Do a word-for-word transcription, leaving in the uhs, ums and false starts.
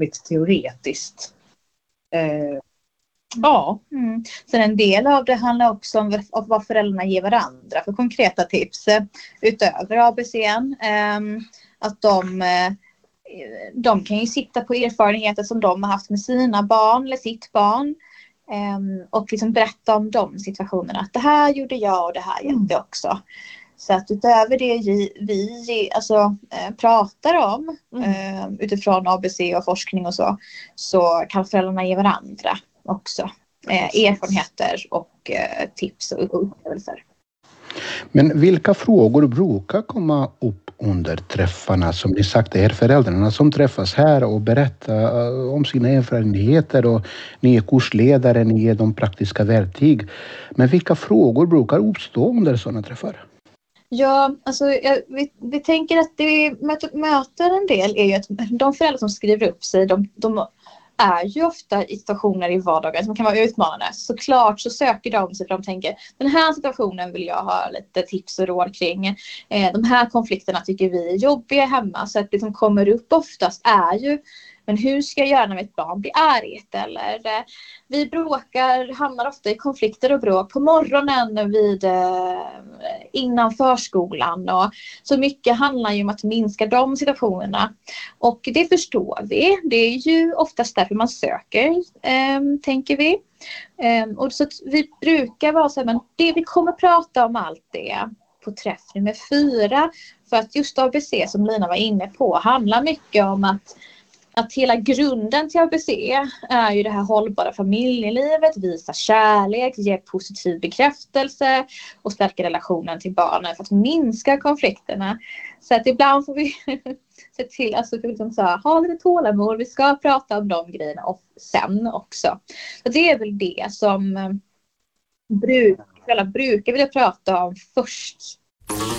otroligt teoretiskt. Eh, ja. Mm. Sen en del av det handlar också om vad föräldrarna ger varandra för konkreta tips eh, utöver A B C. Eh, att de, eh, de kan ju sitta på erfarenheter som de har haft med sina barn eller sitt barn. Eh, och liksom berätta om de situationerna. Att det här gjorde jag och det här hjälpte mm. också. Så att utöver det vi alltså, eh, pratar om mm. eh, utifrån A B C och forskning och så, så kan föräldrarna ge varandra också eh, erfarenheter och eh, tips och upplevelser. Men vilka frågor brukar komma upp under träffarna? Som ni sagt, det är föräldrarna som träffas här och berättar om sina erfarenheter, och ni är kursledare, ni ger dem praktiska verktyg. Men vilka frågor brukar uppstå under sådana träffar? Ja, alltså jag, vi, vi tänker att det vi möter, möter en del är ju att de föräldrar som skriver upp sig, de, de är ju ofta i situationer i vardagen som kan vara utmanande. Såklart så söker de sig för de tänker, den här situationen vill jag ha lite tips och råd kring. Eh, de här konflikterna tycker vi är jobbiga hemma, så att det som kommer upp oftast är ju, men hur ska jag göra när mitt barn blir argt? Eller eh, vi bråkar, hamnar ofta i konflikter och bråk på morgonen vid, eh, innan förskolan. Och så mycket handlar ju om att minska de situationerna. Och det förstår vi. Det är ju oftast därför man söker, eh, tänker vi. Eh, och så att vi brukar vara så här, men det vi kommer prata om allt det på träff nummer fyra. För att just A B C som Lina var inne på handlar mycket om att Att hela grunden till A B C är ju det här hållbara familjelivet, visa kärlek, ge positiv bekräftelse och stärka relationen till barnen för att minska konflikterna. Så att ibland får vi se till, alltså liksom så här, ha lite tålamod, vi ska prata om de grejerna och sen också. Så det är väl det som bruk, brukar vilja prata om först.